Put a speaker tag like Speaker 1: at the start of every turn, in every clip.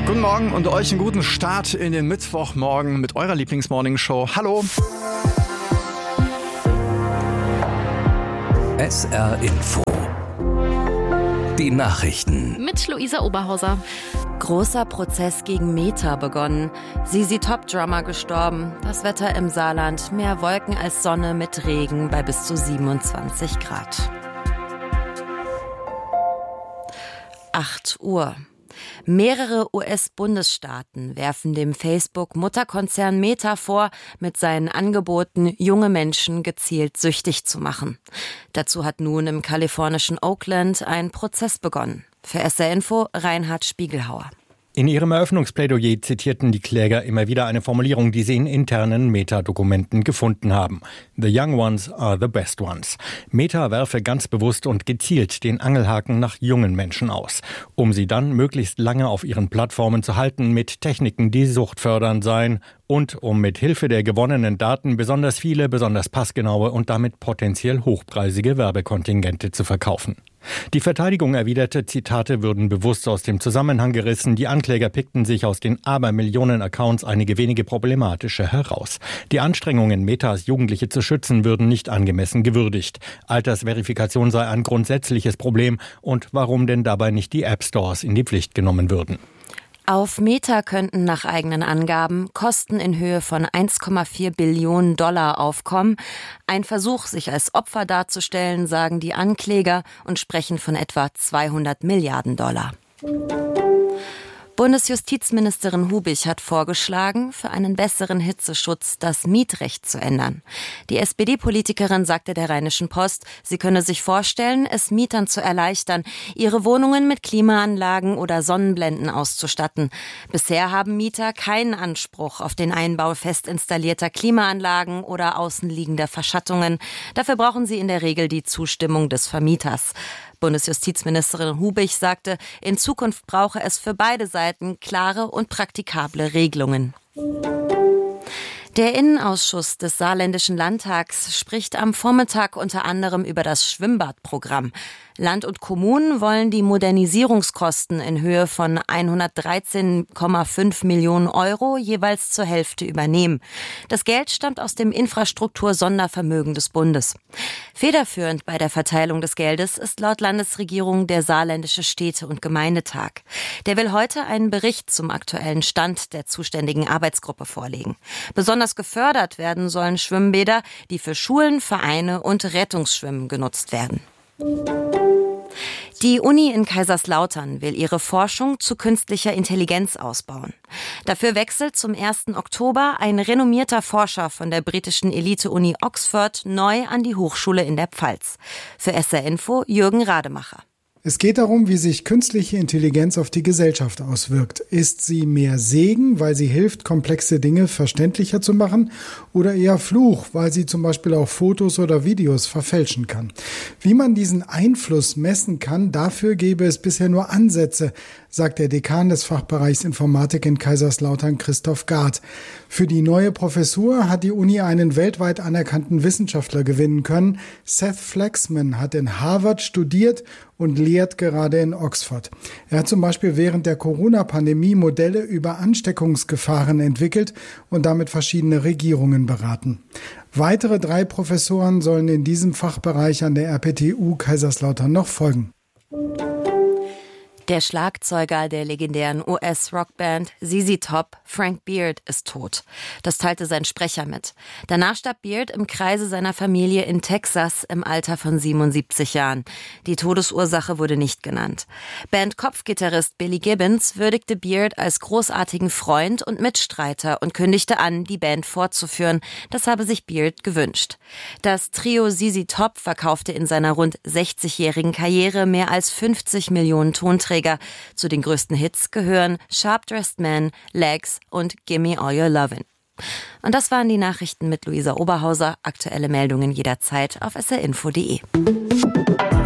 Speaker 1: Guten Morgen und euch einen guten Start in den Mittwochmorgen mit eurer Lieblingsmorningshow. Hallo!
Speaker 2: SR Info. Die Nachrichten.
Speaker 3: Mit Luisa Oberhauser.
Speaker 4: Großer Prozess gegen Meta begonnen. ZZ Top-Drummer gestorben. Das Wetter im Saarland. Mehr Wolken als Sonne mit Regen bei bis zu 27 Grad. 8 Uhr. Mehrere US-Bundesstaaten werfen dem Facebook-Mutterkonzern Meta vor, mit seinen Angeboten junge Menschen gezielt süchtig zu machen. Dazu hat nun im kalifornischen Oakland ein Prozess begonnen. Für SR Info Reinhard Spiegelhauer.
Speaker 5: In ihrem Eröffnungsplädoyer zitierten die Kläger immer wieder eine Formulierung, die sie in internen Meta-Dokumenten gefunden haben. The young ones are the best ones. Meta werfe ganz bewusst und gezielt den Angelhaken nach jungen Menschen aus, um sie dann möglichst lange auf ihren Plattformen zu halten mit Techniken, die suchtfördernd seien und um mit Hilfe der gewonnenen Daten besonders viele, besonders passgenaue und damit potenziell hochpreisige Werbekontingente zu verkaufen. Die Verteidigung erwiderte, Zitate würden bewusst aus dem Zusammenhang gerissen. Die Ankläger pickten sich aus den Abermillionen Accounts einige wenige problematische heraus. Die Anstrengungen, Metas Jugendliche zu schützen, würden nicht angemessen gewürdigt. Altersverifikation sei ein grundsätzliches Problem. Und warum denn dabei nicht die App-Stores in die Pflicht genommen würden?
Speaker 4: Auf Meta könnten nach eigenen Angaben Kosten in Höhe von 1,4 Billionen Dollar aufkommen. Ein Versuch, sich als Opfer darzustellen, sagen die Ankläger und sprechen von etwa 200 Milliarden Dollar. Bundesjustizministerin Hubich hat vorgeschlagen, für einen besseren Hitzeschutz das Mietrecht zu ändern. Die SPD-Politikerin sagte der Rheinischen Post, sie könne sich vorstellen, es Mietern zu erleichtern, ihre Wohnungen mit Klimaanlagen oder Sonnenblenden auszustatten. Bisher haben Mieter keinen Anspruch auf den Einbau fest installierter Klimaanlagen oder außenliegender Verschattungen. Dafür brauchen sie in der Regel die Zustimmung des Vermieters. Bundesjustizministerin Hubich sagte, in Zukunft brauche es für beide Seiten klare und praktikable Regelungen. Der Innenausschuss des Saarländischen Landtags spricht am Vormittag unter anderem über das Schwimmbadprogramm. Land und Kommunen wollen die Modernisierungskosten in Höhe von 113,5 Millionen Euro jeweils zur Hälfte übernehmen. Das Geld stammt aus dem Infrastruktur-Sondervermögen des Bundes. Federführend bei der Verteilung des Geldes ist laut Landesregierung der Saarländische Städte- und Gemeindetag. Der will heute einen Bericht zum aktuellen Stand der zuständigen Arbeitsgruppe vorlegen. Besonders gefördert werden sollen Schwimmbäder, die für Schulen, Vereine und Rettungsschwimmen genutzt werden. Die Uni in Kaiserslautern will ihre Forschung zu künstlicher Intelligenz ausbauen. Dafür wechselt zum 1. Oktober ein renommierter Forscher von der britischen Elite-Uni Oxford neu an die Hochschule in der Pfalz. Für SR Info Jürgen Rademacher.
Speaker 6: Es geht darum, wie sich künstliche Intelligenz auf die Gesellschaft auswirkt. Ist sie mehr Segen, weil sie hilft, komplexe Dinge verständlicher zu machen, oder eher Fluch, weil sie zum Beispiel auch Fotos oder Videos verfälschen kann? Wie man diesen Einfluss messen kann, dafür gäbe es bisher nur Ansätze, sagt der Dekan des Fachbereichs Informatik in Kaiserslautern, Christoph Gard. Für die neue Professur hat die Uni einen weltweit anerkannten Wissenschaftler gewinnen können. Seth Flaxman hat in Harvard studiert und lehrt gerade in Oxford. Er hat zum Beispiel während der Corona-Pandemie Modelle über Ansteckungsgefahren entwickelt und damit verschiedene Regierungen beraten. Weitere 3 Professoren sollen in diesem Fachbereich an der RPTU Kaiserslautern noch folgen.
Speaker 4: Der Schlagzeuger der legendären US-Rockband ZZ Top, Frank Beard, ist tot. Das teilte sein Sprecher mit. Danach starb Beard im Kreise seiner Familie in Texas im Alter von 77 Jahren. Die Todesursache wurde nicht genannt. Band-Kopfgitarrist Billy Gibbons würdigte Beard als großartigen Freund und Mitstreiter und kündigte an, die Band fortzuführen. Das habe sich Beard gewünscht. Das Trio ZZ Top verkaufte in seiner rund 60-jährigen Karriere mehr als 50 Millionen Tonträger. Zu den größten Hits gehören Sharp Dressed Man, Legs und Gimme All Your Lovin'. Und das waren die Nachrichten mit Luisa Oberhauser. Aktuelle Meldungen jederzeit auf srinfo.de.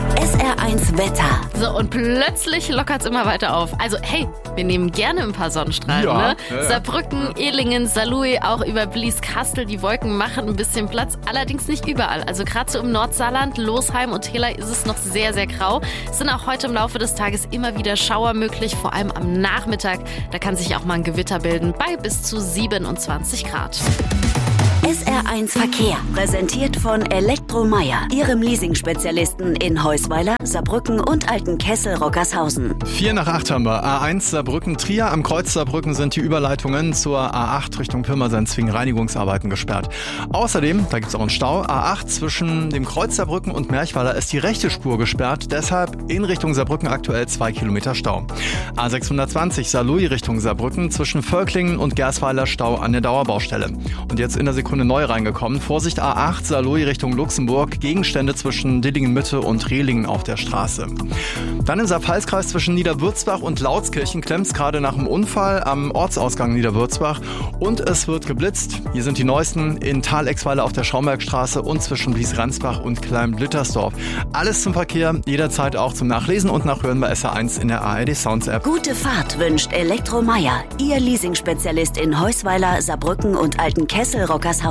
Speaker 3: SR1 Wetter.
Speaker 7: So, und plötzlich lockert es immer weiter auf. Also, hey, wir nehmen gerne ein paar Sonnenstrahlen,
Speaker 1: Ja,
Speaker 7: ne?
Speaker 1: ja.
Speaker 7: Saarbrücken, Ehlingen, Saarlouis, auch über Blieskastel. Die Wolken machen ein bisschen Platz, allerdings nicht überall. Also gerade so im Nordsaarland, Losheim und Hela ist es noch sehr, sehr grau. Es sind auch heute im Laufe des Tages immer wieder Schauer möglich, vor allem am Nachmittag. Da kann sich auch mal ein Gewitter bilden bei bis zu 27 Grad.
Speaker 3: SR1 Verkehr, präsentiert von Elektromeier, Ihrem Leasing-Spezialisten in Heusweiler, Saarbrücken und Altenkessel-Rockershausen.
Speaker 1: 7:45 haben wir. A1 Saarbrücken-Trier. Am Kreuz Saarbrücken sind die Überleitungen zur A8 Richtung Pirmasens wegen Reinigungsarbeiten gesperrt. Außerdem, da gibt es auch einen Stau, A8 zwischen dem Kreuz Saarbrücken und Merchweiler ist die rechte Spur gesperrt. Deshalb in Richtung Saarbrücken aktuell 2 Kilometer Stau. A620 Saarlouis Richtung Saarbrücken zwischen Völklingen und Gersweiler Stau an der Dauerbaustelle. Und jetzt in der Sekunde neu reingekommen. Vorsicht A8 Saarlouis Richtung Luxemburg. Gegenstände zwischen Dillingen-Mitte und Rehlingen auf der Straße. Dann im Saarpfalzkreis zwischen Niederwürzbach und Lautskirchen klemmt es gerade nach dem Unfall am Ortsausgang Niederwürzbach. Und es wird geblitzt. Hier sind die neuesten in Thalexweiler auf der Schaumbergstraße und zwischen Blies-Ransbach und Klein-Blittersdorf. Alles zum Verkehr, jederzeit auch zum Nachlesen und Nachhören bei SR1 in der ARD Sounds App.
Speaker 3: Gute Fahrt wünscht Elektromeier, Ihr Leasing-Spezialist in Heusweiler, Saarbrücken und Altenkessel-Rockershausen.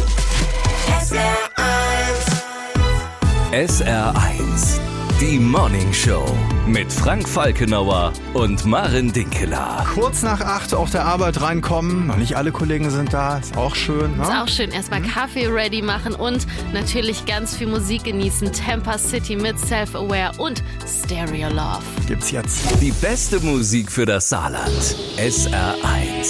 Speaker 2: SR1, die Morning Show mit Frank Falkenauer und Maren Dinkeler.
Speaker 1: Kurz nach 8 auf der Arbeit reinkommen. Noch nicht alle Kollegen sind da. Ist auch schön. Ne?
Speaker 7: Ist auch schön. Erstmal Kaffee ready machen und natürlich ganz viel Musik genießen. Tampa City mit Self-Aware und Stereo Love.
Speaker 1: Gibt's jetzt.
Speaker 2: Die beste Musik für das Saarland. SR1.